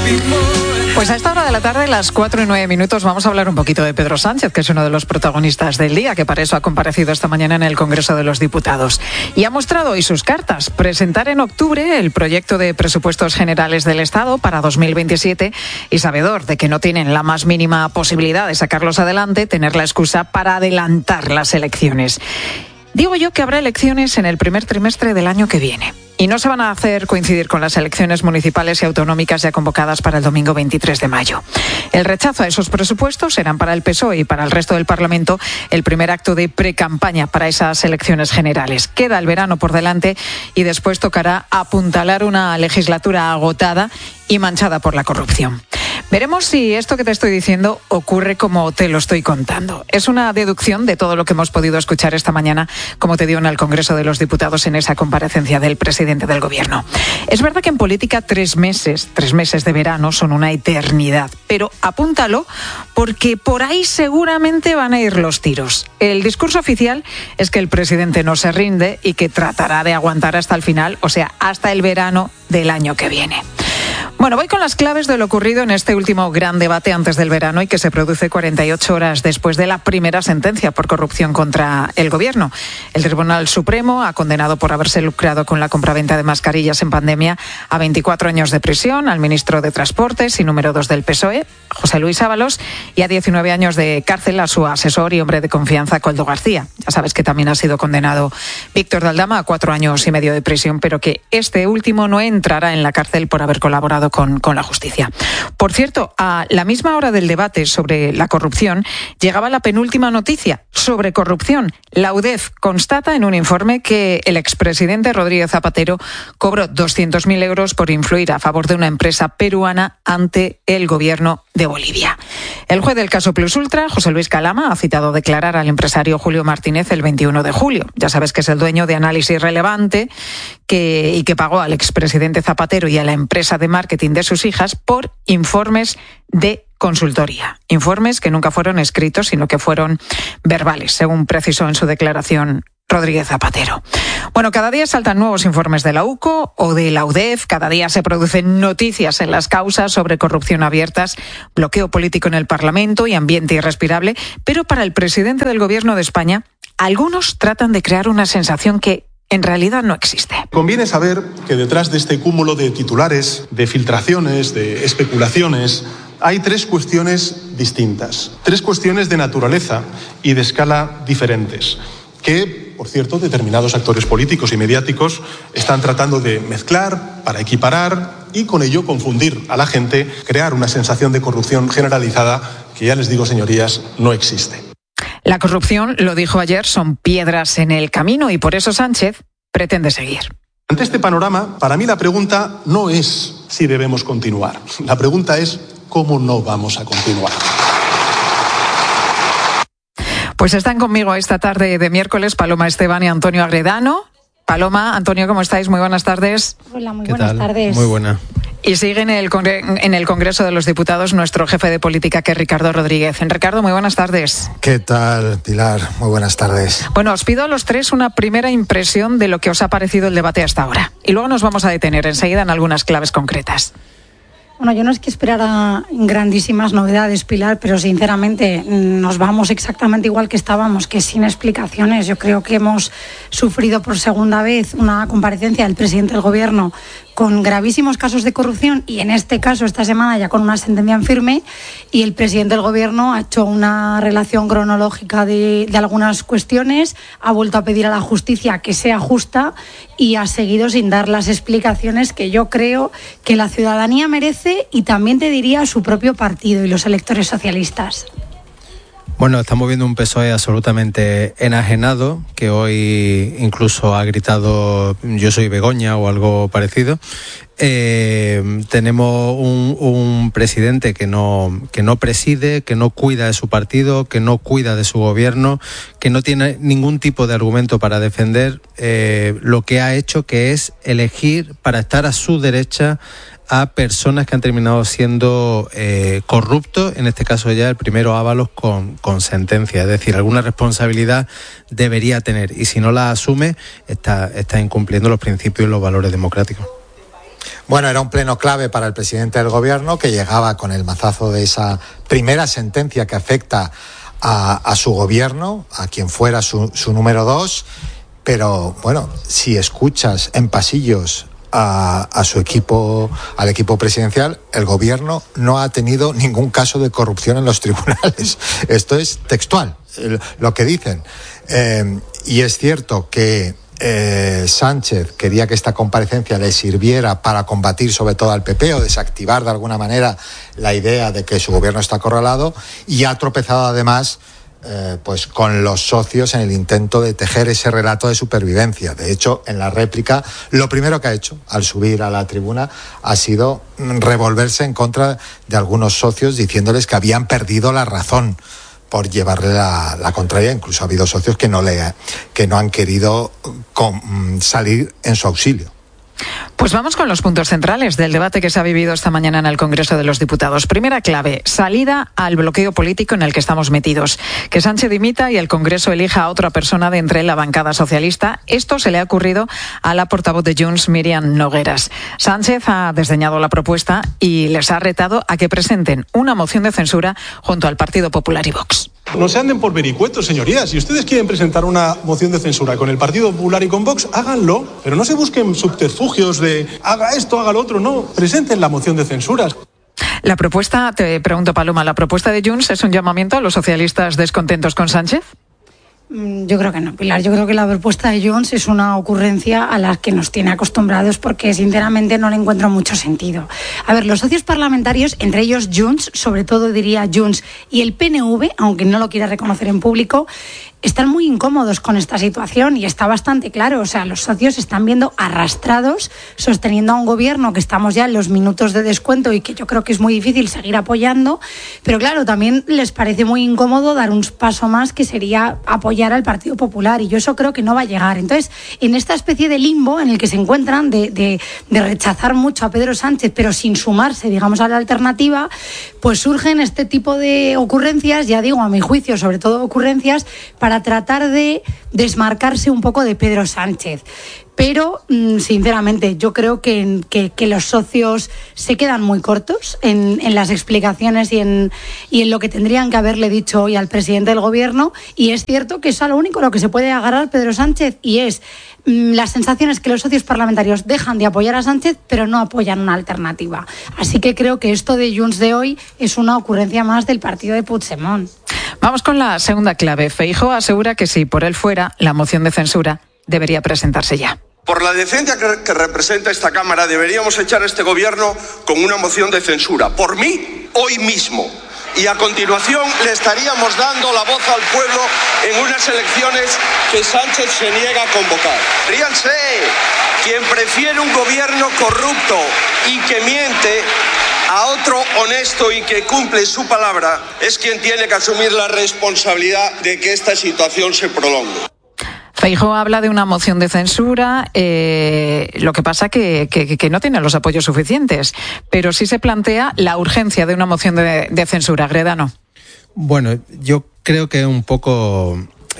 Pues a esta hora de la tarde, las 4:09, vamos a hablar un poquito de Pedro Sánchez, que es uno de los protagonistas del día, que para eso ha comparecido esta mañana en el Congreso de los Diputados. Y ha mostrado hoy sus cartas. Presentar en octubre el proyecto de presupuestos generales del Estado para 2027 y, sabedor de que no tienen la más mínima posibilidad de sacarlos adelante, tener la excusa para adelantar las elecciones. Digo yo que habrá elecciones en el primer trimestre del año que viene. Y no se van a hacer coincidir con las elecciones municipales y autonómicas ya convocadas para el domingo 23 de mayo. El rechazo a esos presupuestos serán para el PSOE y para el resto del Parlamento el primer acto de precampaña para esas elecciones generales. Queda el verano por delante y después tocará apuntalar una legislatura agotada y manchada por la corrupción. Veremos si esto que te estoy diciendo ocurre como te lo estoy contando. Es una deducción de todo lo que hemos podido escuchar esta mañana, como te digo, en el Congreso de los Diputados en esa comparecencia del presidente del Gobierno. Es verdad que en política 3 meses de verano son una eternidad, pero apúntalo porque por ahí seguramente van a ir los tiros. El discurso oficial es que el presidente no se rinde y que tratará de aguantar hasta el final, o sea, hasta el verano del año que viene. Bueno, voy con las claves de lo ocurrido en este último gran debate antes del verano y que se produce 48 horas después de la primera sentencia por corrupción contra el Gobierno. El Tribunal Supremo ha condenado por haberse lucrado con la compraventa de mascarillas en pandemia a 24 años de prisión al ministro de Transportes y número 2 del PSOE, José Luis Ábalos, y a 19 años de cárcel a su asesor y hombre de confianza, Koldo García. Ya sabes que también ha sido condenado Víctor de Aldama a 4 años y medio de prisión, pero que este último no entrará en la cárcel por haber colaborado con la justicia. Por cierto, a la misma hora del debate sobre la corrupción, llegaba la penúltima noticia sobre corrupción. La UDEF constata en un informe que el expresidente Rodríguez Zapatero cobró 200.000 euros por influir a favor de una empresa peruana ante el gobierno de Bolivia. El juez del caso Plus Ultra, José Luis Calama, ha citado declarar al empresario Julio Martínez el 21 de julio. Ya sabes que es el dueño de Análisis Relevante y que pagó al expresidente Zapatero y a la empresa de marketing de sus hijas por informes de consultoría. Informes que nunca fueron escritos, sino que fueron verbales, según precisó en su declaración Rodríguez Zapatero. Bueno, cada día saltan nuevos informes de la UCO o de la UDEF, cada día se producen noticias en las causas sobre corrupción abiertas, bloqueo político en el Parlamento y ambiente irrespirable, pero para el presidente del Gobierno de España, algunos tratan de crear una sensación que en realidad no existe. Conviene saber que detrás de este cúmulo de titulares, de filtraciones, de especulaciones, hay 3 cuestiones distintas, 3 cuestiones de naturaleza y de escala diferentes, que, por cierto, determinados actores políticos y mediáticos están tratando de mezclar para equiparar y con ello confundir a la gente, crear una sensación de corrupción generalizada que, ya les digo, señorías, no existe. La corrupción, lo dijo ayer, son piedras en el camino y por eso Sánchez pretende seguir. Ante este panorama, para mí la pregunta no es si debemos continuar. La pregunta es cómo no vamos a continuar. Pues están conmigo esta tarde de miércoles Paloma Esteban y Antonio Agredano. Paloma, Antonio, ¿cómo estáis? Muy buenas tardes. Hola, muy buenas tardes. Muy buena. Y sigue en el Congreso de los Diputados nuestro jefe de política, que es Ricardo Rodríguez. Ricardo, muy buenas tardes. ¿Qué tal, Pilar? Muy buenas tardes. Bueno, os pido a los 3 una primera impresión de lo que os ha parecido el debate hasta ahora. Y luego nos vamos a detener enseguida en algunas claves concretas. Bueno, yo no es que esperara grandísimas novedades, Pilar, pero sinceramente nos vamos exactamente igual que estábamos, que sin explicaciones. Yo creo que hemos sufrido por segunda vez una comparecencia del presidente del Gobierno con gravísimos casos de corrupción y en este caso esta semana ya con una sentencia en firme, y el presidente del Gobierno ha hecho una relación cronológica de algunas cuestiones, ha vuelto a pedir a la justicia que sea justa y ha seguido sin dar las explicaciones que yo creo que la ciudadanía merece y también te diría su propio partido y los electores socialistas. Bueno, estamos viendo un PSOE absolutamente enajenado, que hoy incluso ha gritado "yo soy Begoña" o algo parecido. Tenemos un presidente que no preside, que no cuida de su partido, que no cuida de su gobierno, que no tiene ningún tipo de argumento para defender lo que ha hecho, que es elegir para estar a su derecha a personas que han terminado siendo corruptos, en este caso ya el primero Ábalos con sentencia. Es decir, alguna responsabilidad debería tener y si no la asume está incumpliendo los principios y los valores democráticos. Bueno, era un pleno clave para el presidente del gobierno, que llegaba con el mazazo de esa primera sentencia que afecta a su gobierno, a quien fuera su número 2. Pero bueno, si escuchas en pasillos a su equipo, al equipo presidencial, el gobierno no ha tenido ningún caso de corrupción en los tribunales. Esto es textual, lo que dicen. Y es cierto que Sánchez quería que esta comparecencia le sirviera para combatir sobre todo al PP o desactivar de alguna manera la idea de que su gobierno está acorralado, y ha tropezado además pues con los socios en el intento de tejer ese relato de supervivencia. De hecho, en la réplica, lo primero que ha hecho al subir a la tribuna ha sido revolverse en contra de algunos socios, diciéndoles que habían perdido la razón por llevarle la contraria. Incluso ha habido socios que no han querido salir en su auxilio. Pues vamos con los puntos centrales del debate que se ha vivido esta mañana en el Congreso de los Diputados. Primera clave, salida al bloqueo político en el que estamos metidos. Que Sánchez dimita y el Congreso elija a otra persona de entre la bancada socialista. Esto se le ha ocurrido a la portavoz de Junts, Míriam Nogueras. Sánchez ha desdeñado la propuesta y les ha retado a que presenten una moción de censura junto al Partido Popular y Vox. No se anden por vericuetos, señorías. Si ustedes quieren presentar una moción de censura con el Partido Popular y con Vox, háganlo. Pero no se busquen subterfugios de haga esto, haga lo otro. No, presenten la moción de censura. La propuesta, te pregunto, Paloma, ¿la propuesta de Junts es un llamamiento a los socialistas descontentos con Sánchez? Yo creo que no, Pilar. Yo creo que la propuesta de Junts es una ocurrencia a la que nos tiene acostumbrados, porque sinceramente no le encuentro mucho sentido. A ver, los socios parlamentarios, entre ellos Junts, sobre todo diría Junts, y el PNV, aunque no lo quiera reconocer en público, están muy incómodos con esta situación, y está bastante claro. O sea, los socios se están viendo arrastrados, sosteniendo a un gobierno que estamos ya en los minutos de descuento y que yo creo que es muy difícil seguir apoyando. Pero claro, también les parece muy incómodo dar un paso más, que sería apoyar al Partido Popular, y yo eso creo que no va a llegar. Entonces, en esta especie de limbo en el que se encuentran de rechazar mucho a Pedro Sánchez, pero sin sumarse, digamos, a la alternativa, pues surgen este tipo de ocurrencias, ya digo, a mi juicio, sobre todo ocurrencias para tratar de desmarcarse un poco de Pedro Sánchez. Pero, sinceramente, yo creo que los socios se quedan muy cortos en las explicaciones y en lo que tendrían que haberle dicho hoy al presidente del gobierno. Y es cierto que es a lo único lo que se puede agarrar Pedro Sánchez, y es la sensación es que los socios parlamentarios dejan de apoyar a Sánchez, pero no apoyan una alternativa. Así que creo que esto de Junts de hoy es una ocurrencia más del partido de Puigdemont. Vamos con la segunda clave. Feijóo asegura que si por él fuera, la moción de censura debería presentarse ya. Por la decencia que representa esta Cámara, deberíamos echar a este gobierno con una moción de censura. Por mí, hoy mismo. Y a continuación le estaríamos dando la voz al pueblo en unas elecciones que Sánchez se niega a convocar. Ríanse. Quien prefiere un gobierno corrupto y que miente a otro honesto y que cumple su palabra es quien tiene que asumir la responsabilidad de que esta situación se prolongue. Feijóo habla de una moción de censura, lo que pasa que no tiene los apoyos suficientes, pero sí se plantea la urgencia de una moción de censura. Gredano. Bueno, yo creo que un poco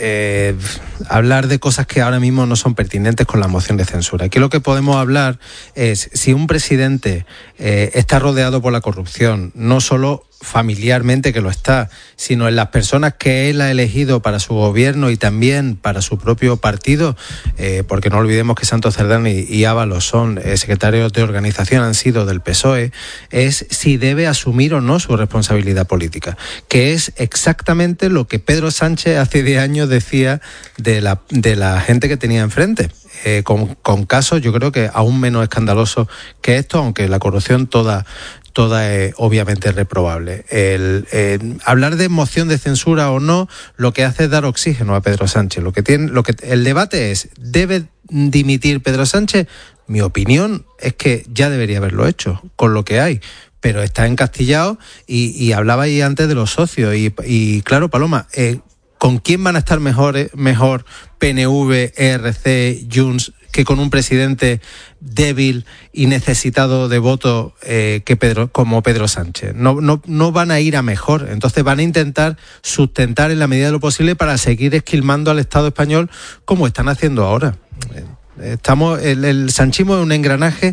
hablar de cosas que ahora mismo no son pertinentes con la moción de censura. Aquí lo que podemos hablar es si un presidente está rodeado por la corrupción, no solo familiarmente, que lo está, sino en las personas que él ha elegido para su gobierno y también para su propio partido, porque no olvidemos que Santos Cerdán y Ábalos son secretarios de organización, han sido del PSOE, es si debe asumir o no su responsabilidad política, que es exactamente lo que Pedro Sánchez hace 10 años decía de la gente que tenía enfrente. Con casos yo creo que aún menos escandalosos que esto, aunque la corrupción toda es obviamente reprobable. Hablar de moción de censura o no, lo que hace es dar oxígeno a Pedro Sánchez. El debate es, ¿debe dimitir Pedro Sánchez? Mi opinión es que ya debería haberlo hecho, con lo que hay. Pero está encastillado y hablaba ahí antes de los socios. Y claro, Paloma, ¿con quién van a estar mejor PNV, ERC, Junts, que con un presidente débil y necesitado de votos como Pedro Sánchez? No van a ir a mejor. Entonces van a intentar sustentar en la medida de lo posible para seguir esquilmando al Estado español como están haciendo ahora. El sanchismo es un engranaje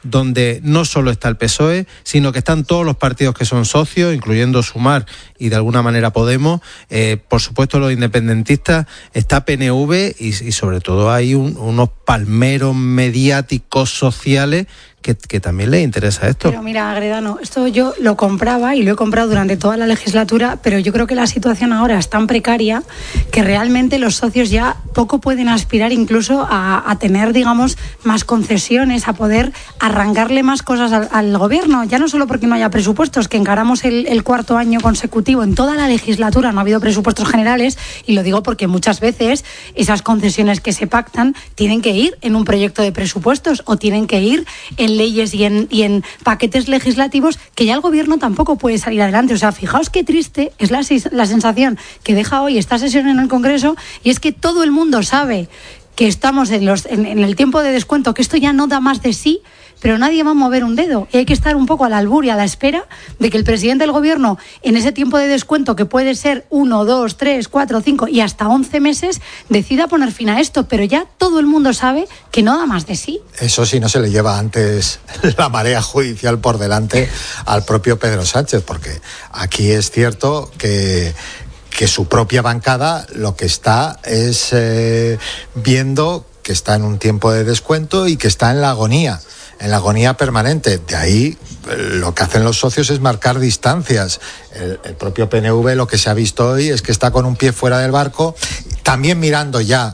donde no solo está el PSOE, sino que están todos los partidos que son socios, incluyendo Sumar y de alguna manera Podemos, por supuesto los independentistas, está PNV y sobre todo hay unos palmeros mediáticos sociales que también les interesa esto. Pero mira, Agredano, esto yo lo compraba y lo he comprado durante toda la legislatura, pero yo creo que la situación ahora es tan precaria que realmente los socios ya poco pueden aspirar incluso a tener, digamos, más concesiones, a poder arrancarle más cosas al gobierno, ya no solo porque no haya presupuestos, que encaramos el cuarto año consecutivo, en toda la legislatura no ha habido presupuestos generales, y lo digo porque muchas veces esas concesiones que se pactan tienen que ir en un proyecto de presupuestos o tienen que ir en leyes y en paquetes legislativos que ya el gobierno tampoco puede salir adelante. O sea, fijaos qué triste es la sensación que deja hoy esta sesión en el Congreso, y es que todo el mundo sabe que estamos en el tiempo de descuento, que esto ya no da más de sí, pero nadie va a mover un dedo. Y hay que estar un poco a la albur y a la espera de que el presidente del gobierno, en ese tiempo de descuento, que puede ser 1, 2, 3, 4, 5 y hasta 11 meses, decida poner fin a esto. Pero ya todo el mundo sabe que no da más de sí. Eso sí, no se le lleva antes la marea judicial por delante al propio Pedro Sánchez, porque aquí es cierto que su propia bancada lo que está es viendo que está en un tiempo de descuento y que está en la agonía permanente. De ahí lo que hacen los socios es marcar distancias. El propio PNV, lo que se ha visto hoy es que está con un pie fuera del barco, también mirando ya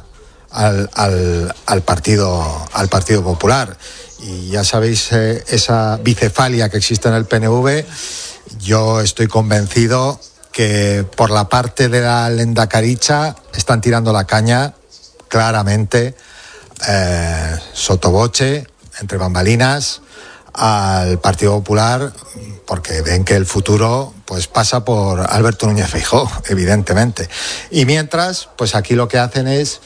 al Partido Popular. Y ya sabéis esa bicefalia que existe en el PNV. Yo estoy convencido que por la parte de la Lehendakaricha están tirando la caña claramente, sotoboche, entre bambalinas, al Partido Popular, porque ven que el futuro pues pasa por Alberto Núñez Feijóo, evidentemente. Y mientras, pues aquí lo que hacen es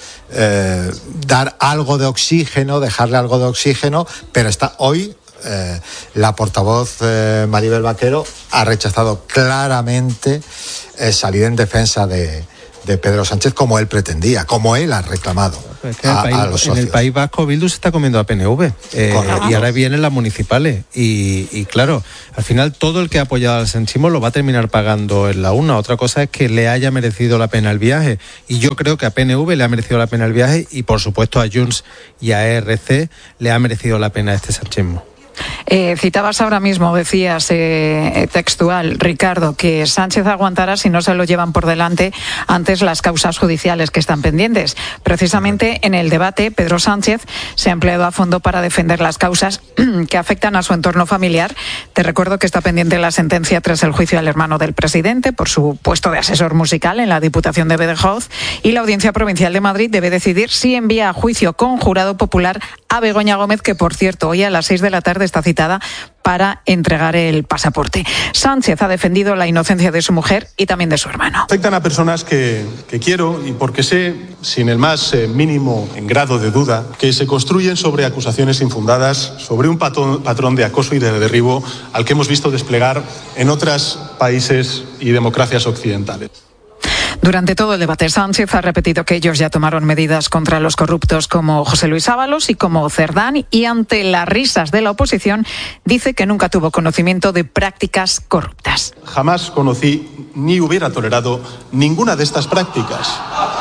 dar algo de oxígeno, dejarle algo de oxígeno, pero hoy la portavoz Maribel Vaquero ha rechazado claramente salir en defensa de Pedro Sánchez como él pretendía, como él ha reclamado. Es que a los socios. En el País Vasco Bildu se está comiendo a PNV y ahora vienen las municipales y claro, al final todo el que ha apoyado al sanchismo lo va a terminar pagando en la urna. Otra cosa es que le haya merecido la pena el viaje, y yo creo que a PNV le ha merecido la pena el viaje, y por supuesto a Junts y a ERC le ha merecido la pena este sanchismo. Citabas ahora mismo, decías textual, Ricardo, que Sánchez aguantará si no se lo llevan por delante antes las causas judiciales que están pendientes. Precisamente en el debate, Pedro Sánchez se ha empleado a fondo para defender las causas que afectan a su entorno familiar. Te recuerdo que está pendiente la sentencia tras el juicio al hermano del presidente por su puesto de asesor musical en la Diputación de Badajoz, y la Audiencia Provincial de Madrid debe decidir si envía a juicio con jurado popular a Begoña Gómez, que por cierto hoy a las 6 de la tarde está citada para entregar el pasaporte. Sánchez ha defendido la inocencia de su mujer y también de su hermano. Afectan a personas que quiero, y porque sé, sin el más mínimo grado de duda, que se construyen sobre acusaciones infundadas, sobre un patrón de acoso y de derribo al que hemos visto desplegar en otros países y democracias occidentales. Durante todo el debate, Sánchez ha repetido que ellos ya tomaron medidas contra los corruptos como José Luis Ábalos y como Cerdán, y ante las risas de la oposición dice que nunca tuvo conocimiento de prácticas corruptas. Jamás conocí ni hubiera tolerado ninguna de estas prácticas.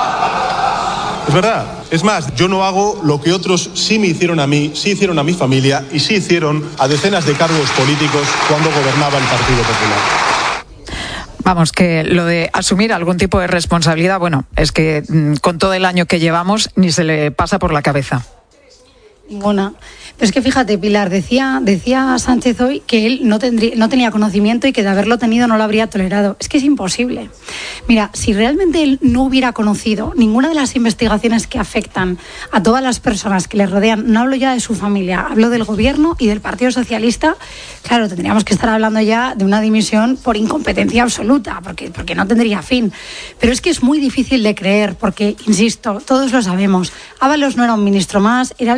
Es verdad. Es más, yo no hago lo que otros sí me hicieron a mí, sí hicieron a mi familia y sí hicieron a decenas de cargos políticos cuando gobernaba el Partido Popular. Vamos, que lo de asumir algún tipo de responsabilidad, bueno, es que con todo el año que llevamos ni se le pasa por la cabeza. Ninguna. Pero es que fíjate, Pilar, decía Sánchez hoy que él no tenía conocimiento y que de haberlo tenido no lo habría tolerado. Es que es imposible. Mira, si realmente él no hubiera conocido ninguna de las investigaciones que afectan a todas las personas que le rodean, no hablo ya de su familia, hablo del gobierno y del Partido Socialista, claro, tendríamos que estar hablando ya de una dimisión por incompetencia absoluta, porque no tendría fin. Pero es que es muy difícil de creer, porque, insisto, todos lo sabemos, Ábalos no era un ministro más, era el ministro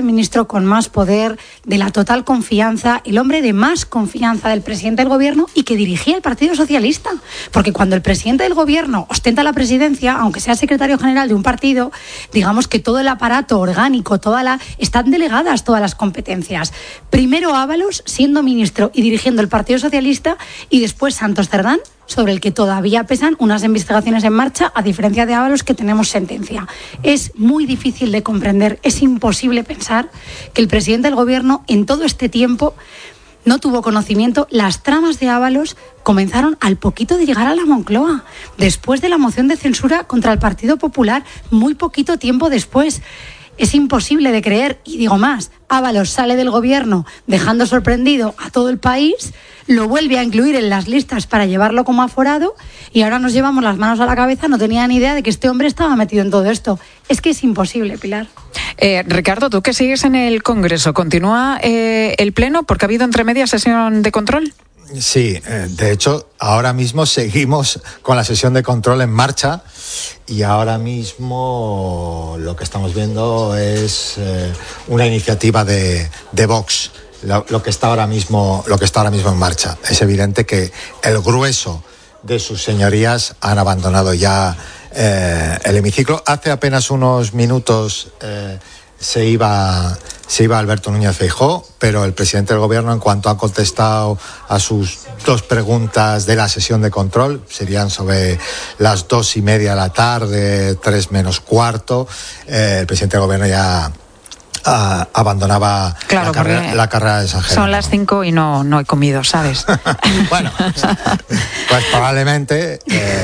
ministro con más poder, de la total confianza, el hombre de más confianza del presidente del gobierno y que dirigía el Partido Socialista. Porque cuando el presidente del gobierno ostenta la presidencia, aunque sea secretario general de un partido, digamos que todo el aparato orgánico, están delegadas todas las competencias. Primero Ábalos, siendo ministro y dirigiendo el Partido Socialista, y después Santos Cerdán, sobre el que todavía pesan unas investigaciones en marcha, a diferencia de Ábalos, que tenemos sentencia. Es muy difícil de comprender, es imposible pensar que el presidente del gobierno en todo este tiempo no tuvo conocimiento. Las tramas de Ábalos comenzaron al poquito de llegar a la Moncloa, después de la moción de censura contra el Partido Popular, muy poquito tiempo después. Es imposible de creer, y digo más, Ábalos sale del gobierno dejando sorprendido a todo el país, lo vuelve a incluir en las listas para llevarlo como aforado, y ahora nos llevamos las manos a la cabeza, no tenía ni idea de que este hombre estaba metido en todo esto. Es que es imposible, Pilar. Ricardo, tú que sigues en el Congreso, ¿continúa el Pleno porque ha habido entre medias sesión de control? Sí, de hecho, ahora mismo seguimos con la sesión de control en marcha y ahora mismo lo que estamos viendo es una iniciativa de Vox, lo que está ahora mismo en marcha. Es evidente que el grueso de sus señorías han abandonado ya el hemiciclo. Hace apenas unos minutos se iba Alberto Núñez Feijóo, pero el presidente del gobierno, en cuanto ha contestado a sus dos preguntas de la sesión de control, serían sobre las 2:30 de la tarde, 3 menos cuarto, el presidente del gobierno ya abandonaba la carrera de San Jerónimo. Son las 5 y no he comido, ¿sabes? Bueno, pues probablemente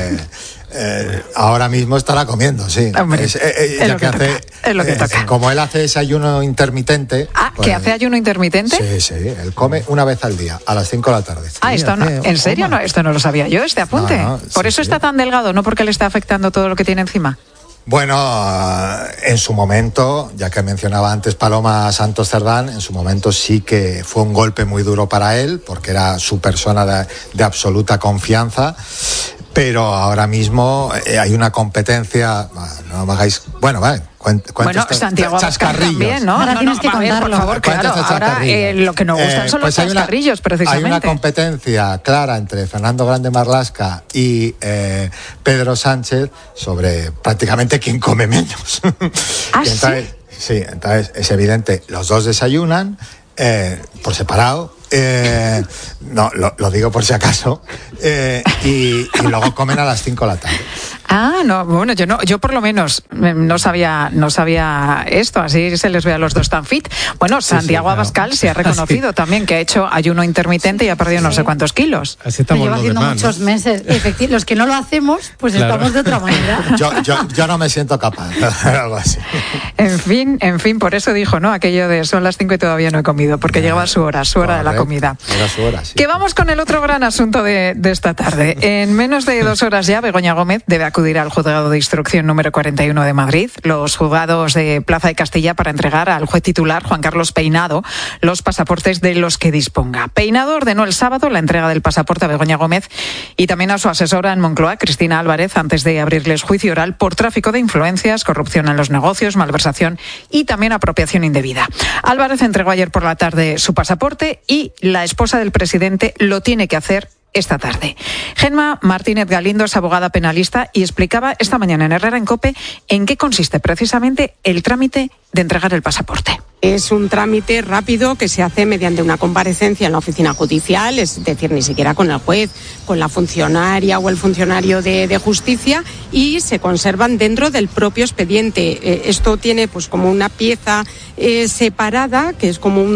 ahora mismo estará comiendo, sí. Hombre, es lo que toca. Como él hace ese ayuno intermitente. Pues, ¿que hace ayuno intermitente? Sí, él come una vez al día, a las 5 de la tarde. Esto no, ¿en serio? No, esto no lo sabía yo, este apunte. Por eso está tan delgado, no porque le está afectando todo lo que tiene encima. Bueno, en su momento, ya que mencionaba antes Paloma Santos Cerdán, en su momento sí que fue un golpe muy duro para él, porque era su persona de absoluta confianza. Pero ahora mismo hay una competencia, no me hagáis, bueno, vale, bueno, Santiago Abascal también, ¿no? Ahora tienes que contarlo. Por favor, claro, ahora lo que nos gustan son los chascarrillos, precisamente. Hay una competencia clara entre Fernando Grande Marlaska y Pedro Sánchez sobre prácticamente quién come menos. Entonces, sí, entonces es evidente, los dos desayunan por separado. No, lo digo por si acaso, y luego comen a las 5 de la tarde. No, bueno, yo por lo menos no sabía esto, así se les ve a los dos tan fit. Bueno, Santiago Abascal se ha reconocido también que ha hecho ayuno intermitente y ha perdido no sé cuántos kilos. Así estamos lo lleva haciendo muchos meses. Los que no lo hacemos, pues claro, estamos de otra manera. Yo no me siento capaz de hacer algo así. En fin, por eso dijo, ¿no? Aquello de son las 5 y todavía no he comido, porque llegaba su hora de la comida. Era su hora, sí. Que vamos con el otro gran asunto de esta tarde. En menos de 2 horas ya, Begoña Gómez debe acudir al juzgado de instrucción número 41 de Madrid, los juzgados de Plaza de Castilla, para entregar al juez titular, Juan Carlos Peinado, los pasaportes de los que disponga. Peinado ordenó el sábado la entrega del pasaporte a Begoña Gómez y también a su asesora en Moncloa, Cristina Álvarez, antes de abrirles juicio oral por tráfico de influencias, corrupción en los negocios, malversación y también apropiación indebida. Álvarez entregó ayer por la tarde su pasaporte y la esposa del presidente lo tiene que hacer esta tarde. Gemma Martínez Galindo es abogada penalista y explicaba esta mañana en Herrera en COPE en qué consiste precisamente el trámite de entregar el pasaporte. Es un trámite rápido que se hace mediante una comparecencia en la oficina judicial, es decir, ni siquiera con el juez, con la funcionaria o el funcionario de justicia, y se conservan dentro del propio expediente. Esto tiene pues como una pieza separada, que es como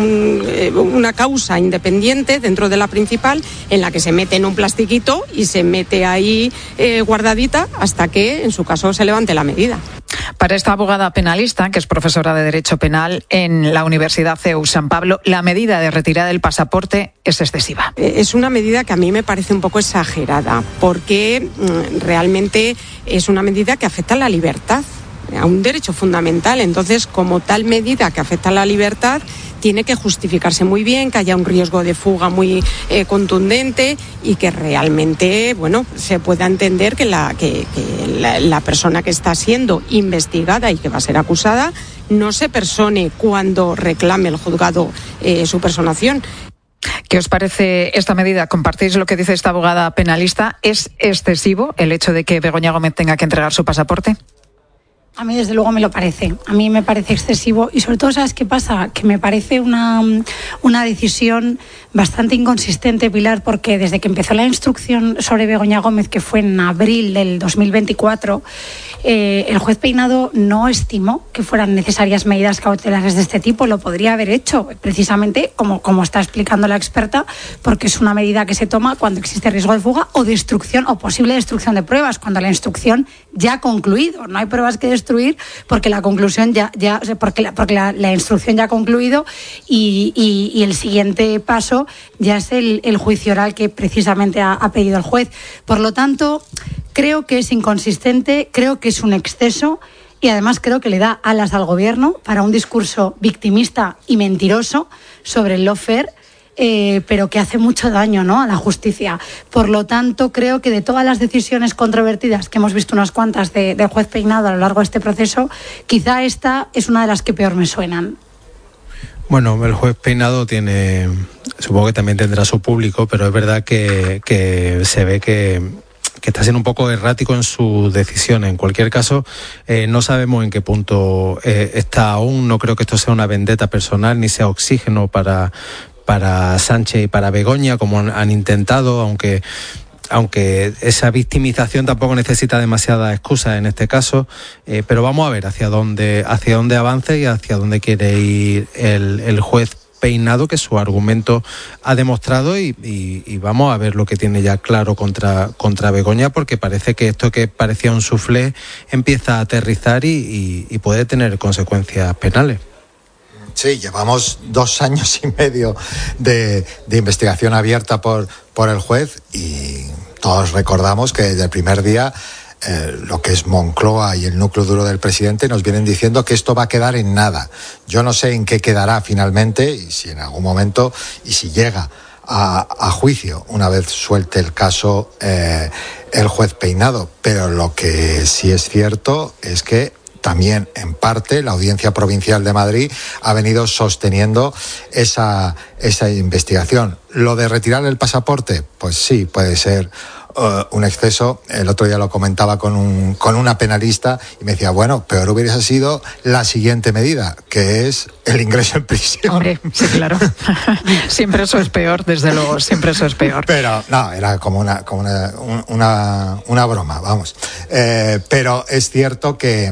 una causa independiente dentro de la principal, en la que se mete en un plastiquito y se mete ahí guardadita hasta que, en su caso, se levante la medida. Para esta abogada penalista, que es profesora de Derecho Penal en la Universidad CEU San Pablo, la medida de retirada del pasaporte es excesiva. Es una medida que a mí me parece un poco exagerada, porque realmente es una medida que afecta a la libertad, a un derecho fundamental. Entonces, como tal medida que afecta a la libertad, tiene que justificarse muy bien, que haya un riesgo de fuga muy contundente y que realmente, se pueda entender que la persona que está siendo investigada y que va a ser acusada no se persone cuando reclame el juzgado su personación. ¿Qué os parece esta medida? ¿Compartís lo que dice esta abogada penalista? ¿Es excesivo el hecho de que Begoña Gómez tenga que entregar su pasaporte? A mí desde luego me lo parece. A mí me parece excesivo y sobre todo, ¿sabes qué pasa? Que me parece una decisión bastante inconsistente, Pilar, porque desde que empezó la instrucción sobre Begoña Gómez, que fue en abril del 2024, el juez Peinado no estimó que fueran necesarias medidas cautelares de este tipo. Lo podría haber hecho precisamente, como está explicando la experta, porque es una medida que se toma cuando existe riesgo de fuga o destrucción o posible destrucción de pruebas, cuando la instrucción ya ha concluido. No hay pruebas que destruir porque la conclusión porque la instrucción ya ha concluido y el siguiente paso ya es el juicio oral que precisamente ha pedido el juez. Por lo tanto, creo que es inconsistente, creo que es un exceso y además creo que le da alas al gobierno para un discurso victimista y mentiroso sobre el lawfare, pero que hace mucho daño, ¿no?, a la justicia. Por lo tanto, creo que de todas las decisiones controvertidas, que hemos visto unas cuantas del juez Peinado a lo largo de este proceso, quizá esta es una de las que peor me suenan. Bueno, el juez Peinado supongo que también tendrá su público, pero es verdad que se ve que está siendo un poco errático en sus decisiones. En cualquier caso, no sabemos en qué punto está aún. No creo que esto sea una vendetta personal ni sea oxígeno para Sánchez y para Begoña, como han intentado, aunque esa victimización tampoco necesita demasiadas excusas en este caso, pero vamos a ver hacia dónde avance y hacia dónde quiere ir el juez Peinado, que su argumento ha demostrado y vamos a ver lo que tiene ya claro contra Begoña, porque parece que esto que parecía un suflé empieza a aterrizar y puede tener consecuencias penales. Sí, llevamos 2 años y medio de investigación abierta por el juez y todos recordamos que desde el primer día lo que es Moncloa y el núcleo duro del presidente nos vienen diciendo que esto va a quedar en nada. Yo no sé en qué quedará finalmente y si en algún momento y si llega a juicio una vez suelte el caso el juez Peinado, pero lo que sí es cierto es que también, en parte, la Audiencia Provincial de Madrid ha venido sosteniendo esa investigación. Lo de retirar el pasaporte, pues sí, puede ser un exceso. El otro día lo comentaba con una penalista y me decía, bueno, peor hubiese sido la siguiente medida, que es el ingreso en prisión. Hombre, sí, claro. Siempre eso es peor, desde luego, siempre eso es peor. Pero no, era como una broma, vamos. Pero es cierto que